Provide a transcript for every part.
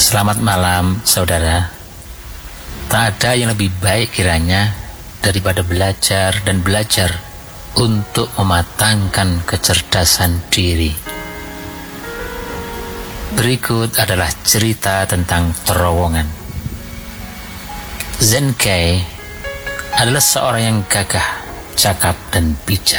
Selamat malam, saudara. Tak ada yang lebih baik kiranya daripada belajar dan belajar untuk mematangkan kecerdasan diri. Berikut adalah cerita tentang terowongan. Zenkei adalah seorang yang gagah, cakap, dan bijak.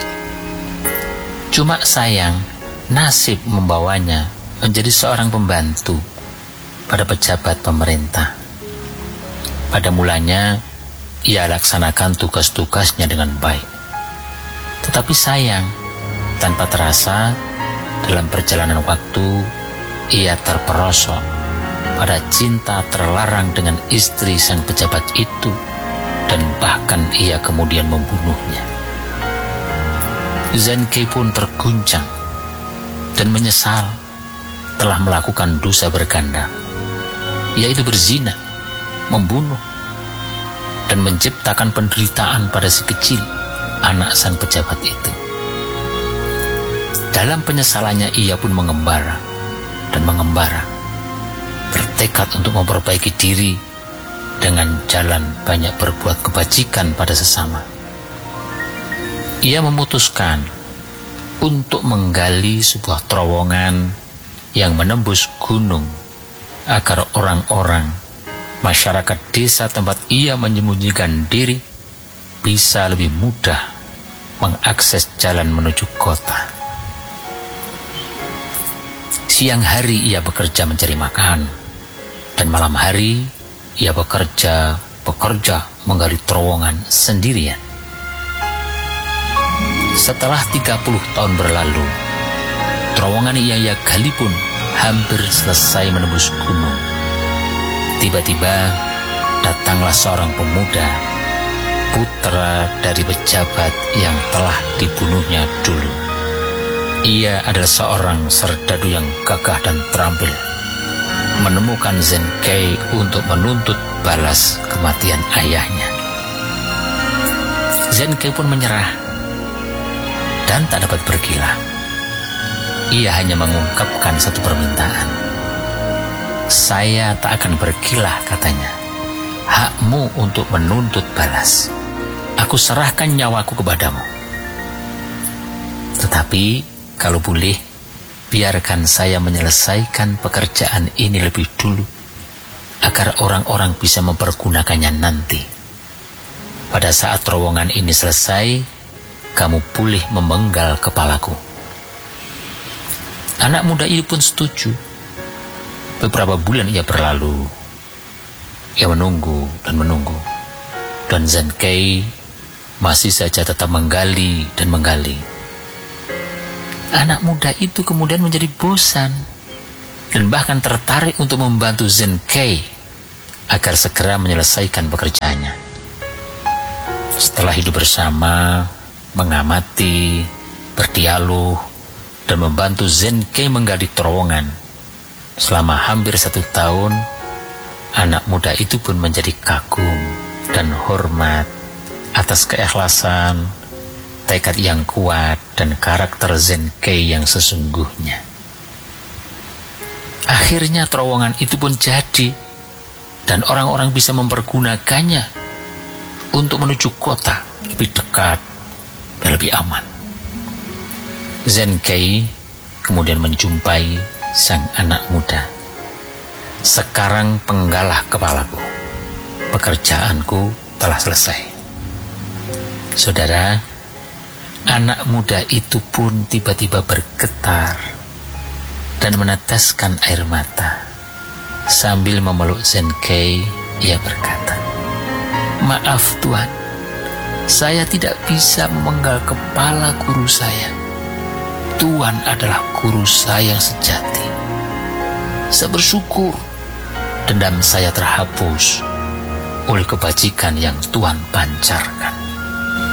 Cuma sayang, nasib membawanya menjadi seorang pembantu pada pejabat pemerintah. Pada mulanya, ia laksanakan tugas-tugasnya dengan baik. Tetapi sayang, tanpa terasa, dalam perjalanan waktu, ia terperosok pada cinta terlarang dengan istri sang pejabat itu, dan bahkan ia kemudian membunuhnya. Zenkei pun terguncang dan menyesal telah melakukan dosa berganda, yaitu berzina, membunuh, dan menciptakan penderitaan pada si kecil, anak sang pejabat itu. Dalam penyesalannya ia pun mengembara dan mengembara, bertekad untuk memperbaiki diri dengan jalan banyak berbuat kebajikan pada sesama. Ia memutuskan untuk menggali sebuah terowongan yang menembus gunung agar orang-orang masyarakat desa tempat ia menyembunyikan diri bisa lebih mudah mengakses jalan menuju kota. Siang hari ia bekerja mencari makan, dan malam hari ia bekerja menggali terowongan sendirian. Setelah 30 tahun berlalu, terowongan yang ia gali pun hampir selesai menembus gunung. Tiba-tiba datanglah seorang pemuda, putra dari pejabat yang telah dibunuhnya dulu. Ia adalah seorang serdadu yang gagah dan terampil, menemukan Zenkei untuk menuntut balas kematian ayahnya. Zenkei pun menyerah dan tak dapat berkilah. Ia hanya mengungkapkan satu permintaan. Saya tak akan berkilah, katanya. Hakmu untuk menuntut balas. Aku serahkan nyawaku kepadamu. Tetapi, kalau boleh, biarkan saya menyelesaikan pekerjaan ini lebih dulu, agar orang-orang bisa mempergunakannya nanti. Pada saat terowongan ini selesai, kamu boleh memenggal kepalaku. Anak muda itu pun setuju. Beberapa bulan ia berlalu. Ia menunggu dan menunggu. Dan Zenkei masih saja tetap menggali dan menggali. Anak muda itu kemudian menjadi bosan dan bahkan tertarik untuk membantu Zenkei agar segera menyelesaikan pekerjaannya. Setelah hidup bersama, mengamati, berdialog, dan membantu Zenkei menggali terowongan selama hampir 1 tahun, anak muda itu pun menjadi kagum dan hormat atas keikhlasan, tekad yang kuat, dan karakter Zenkei yang sesungguhnya. Akhirnya terowongan itu pun jadi, dan orang-orang bisa mempergunakannya untuk menuju kota lebih dekat dan lebih aman. Zenkei kemudian menjumpai sang anak muda. Sekarang penggalah kepalaku. Pekerjaanku telah selesai. Saudara, anak muda itu pun tiba-tiba bergetar dan meneteskan air mata. Sambil memeluk Zenkei, ia berkata, "Maaf Tuan, saya tidak bisa memenggal kepala guru saya. Tuhan adalah guru saya yang sejati. Saya bersyukur dendam saya terhapus oleh kebajikan yang Tuhan pancarkan."